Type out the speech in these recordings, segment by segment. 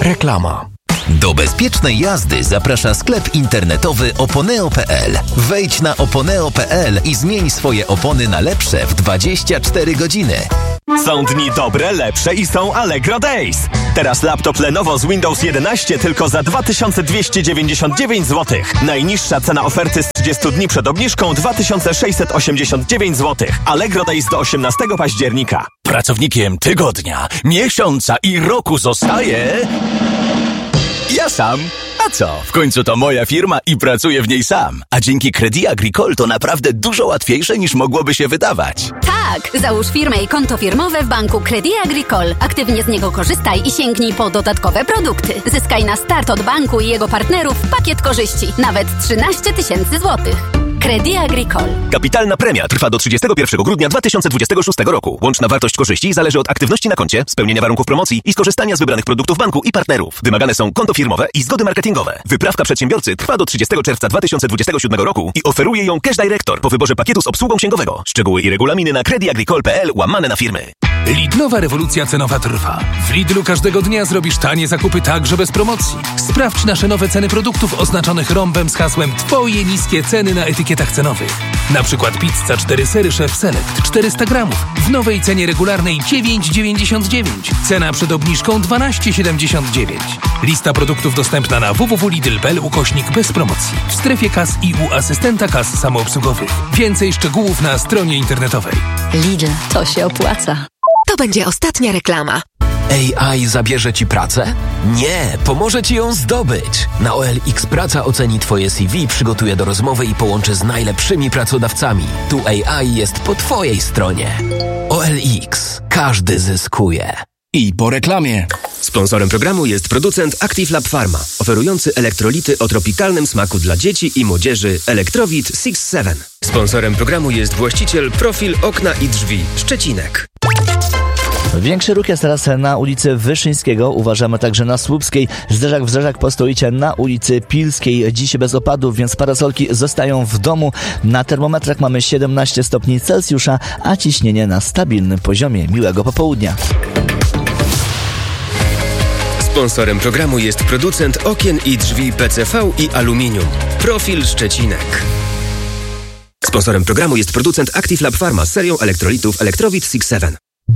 Reklama. Do bezpiecznej jazdy zaprasza sklep internetowy oponeo.pl. Wejdź na oponeo.pl i zmień swoje opony na lepsze w 24 godziny. Są dni dobre, lepsze i są Allegro Days. Teraz laptop Lenovo z Windows 11 tylko za 2299 zł. Najniższa cena oferty z 30 dni przed obniżką 2689 zł. Allegro Days do 18 października. Pracownikiem tygodnia, miesiąca i roku zostaje... ja sam. A co? W końcu to moja firma i pracuję w niej sam. A dzięki Crédit Agricole to naprawdę dużo łatwiejsze niż mogłoby się wydawać. Tak! Załóż firmę i konto firmowe w banku Crédit Agricole. Aktywnie z niego korzystaj i sięgnij po dodatkowe produkty. Zyskaj na start od banku i jego partnerów pakiet korzyści. Nawet 13 000 złotych. Crédit Agricole. Kapitalna premia trwa do 31 grudnia 2026 roku. Łączna wartość korzyści zależy od aktywności na koncie, spełnienia warunków promocji i skorzystania z wybranych produktów banku i partnerów. Wymagane są konto firmowe i zgody marketingowe. Wyprawka przedsiębiorcy trwa do 30 czerwca 2027 roku i oferuje ją Cash Director po wyborze pakietu z obsługą księgowego. Szczegóły i regulaminy na crediagricole.pl/firmy. Lidlowa rewolucja cenowa trwa. W Lidlu każdego dnia zrobisz tanie zakupy także bez promocji. Sprawdź nasze nowe ceny produktów oznaczonych rąbem z hasłem Twoje niskie ceny na etykietach cenowych. Na przykład pizza 4 sery Chef Select 400 gramów w nowej cenie regularnej 9,99. Cena przed obniżką 12,79. Lista produktów dostępna na www.lidl.pl/bez promocji. W strefie kas i u asystenta kas samoobsługowych. Więcej szczegółów na stronie internetowej. Lidl, to się opłaca. To będzie ostatnia reklama. AI zabierze Ci pracę? Nie, pomoże Ci ją zdobyć. Na OLX Praca oceni Twoje CV, przygotuje do rozmowy i połączy z najlepszymi pracodawcami. Tu AI jest po Twojej stronie. OLX. Każdy zyskuje. I po reklamie. Sponsorem programu jest producent Active Lab Pharma, oferujący elektrolity o tropikalnym smaku dla dzieci i młodzieży Electrowit 6-7. Sponsorem programu jest właściciel Profil Okna i Drzwi Szczecinek. Większy ruch jest teraz na ulicy Wyszyńskiego, uważamy także na Słupskiej. Zderzak w zderzak postoicie na ulicy Pilskiej. Dziś bez opadów, więc parasolki zostają w domu. Na termometrach mamy 17 stopni Celsjusza, a ciśnienie na stabilnym poziomie. Miłego popołudnia. Sponsorem programu jest producent okien i drzwi PCV i aluminium. Profil Szczecinek. Sponsorem programu jest producent Active Lab Pharma z serią elektrolitów Electrowit 6-7.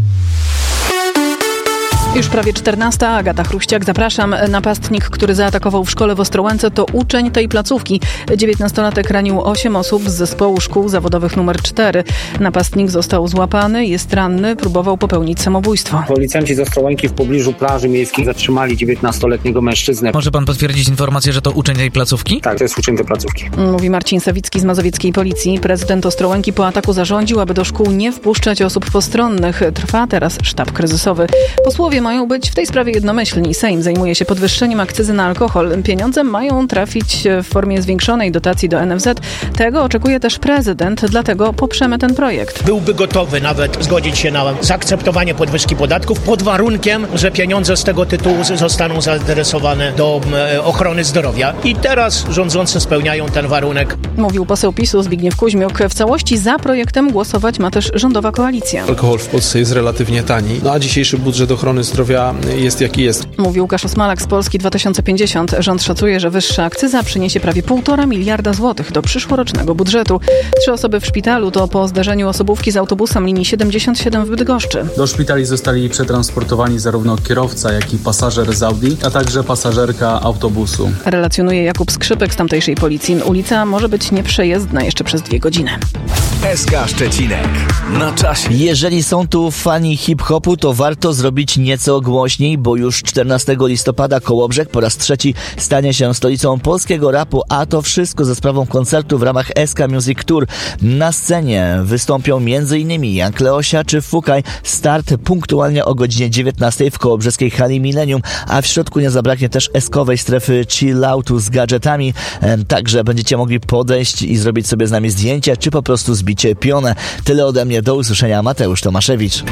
Już prawie 14. Agata Chruściak, zapraszam. Napastnik, który zaatakował w szkole w Ostrołęce, to uczeń tej placówki. 19-latek ranił 8 osób z zespołu szkół zawodowych nr 4. Napastnik został złapany, jest ranny, próbował popełnić samobójstwo. Policjanci z Ostrołęki w pobliżu plaży miejskiej zatrzymali 19-letniego mężczyznę. Może pan potwierdzić informację, że to uczeń tej placówki? Tak, to jest uczeń tej placówki. Mówi Marcin Sawicki z mazowieckiej policji. Prezydent Ostrołęki po ataku zarządził, aby do szkół nie wpuszczać osób postronnych. Trwa teraz sztab kryzysowy. Posłowie mają być w tej sprawie jednomyślni. Sejm zajmuje się podwyższeniem akcyzy na alkohol. Pieniądze mają trafić w formie zwiększonej dotacji do NFZ. Tego oczekuje też prezydent, dlatego poprzemy ten projekt. Byłby gotowy nawet zgodzić się na zaakceptowanie podwyżki podatków pod warunkiem, że pieniądze z tego tytułu zostaną zaadresowane do ochrony zdrowia. I teraz rządzący spełniają ten warunek. Mówił poseł PiS-u Zbigniew Kuźmiuk. W całości za projektem głosować ma też rządowa koalicja. Alkohol w Polsce jest relatywnie tani, a dzisiejszy budżet ochrony zdrowia jest jaki jest. Mówił Łukasz Osmalak z Polski 2050. Rząd szacuje, że wyższa akcyza przyniesie prawie 1,5 miliarda złotych do przyszłorocznego budżetu. 3 osoby w szpitalu to po zdarzeniu osobówki z autobusem linii 77 w Bydgoszczy. Do szpitali zostali przetransportowani zarówno kierowca, jak i pasażer z Audi, a także pasażerka autobusu. Relacjonuje Jakub Skrzypek z tamtejszej policji. Ulica może być nieprzejezdna jeszcze przez 2 godziny. SK Szczecinek. Na czasie. Jeżeli są tu fani hip-hopu, to warto zrobić nieco głośniej, bo już 14 listopada Kołobrzeg po raz 3 stanie się stolicą polskiego rapu, a to wszystko ze sprawą koncertu w ramach SK Music Tour. Na scenie wystąpią m.in. Jan Kleosia czy Fukaj. Start punktualnie o godzinie 19 w kołobrzeskiej hali Millennium, a w środku nie zabraknie też eskowej strefy chilloutu z gadżetami. Także będziecie mogli podejść i zrobić sobie z nami zdjęcie, czy po prostu zbicie pionę. Tyle ode mnie, do usłyszenia. Mateusz Tomaszewicz.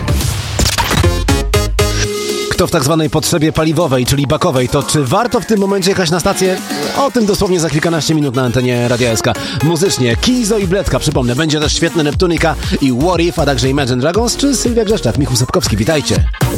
Kto w tak zwanej potrzebie paliwowej, czyli bakowej, to czy warto w tym momencie jechać na stację? O tym dosłownie za kilkanaście minut na antenie Radia SK. Muzycznie Kizo i Bledka, przypomnę, będzie też świetny Neptunika i What If, a także Imagine Dragons czy Sylwia Grzeszczak, Michał Sapkowski, witajcie.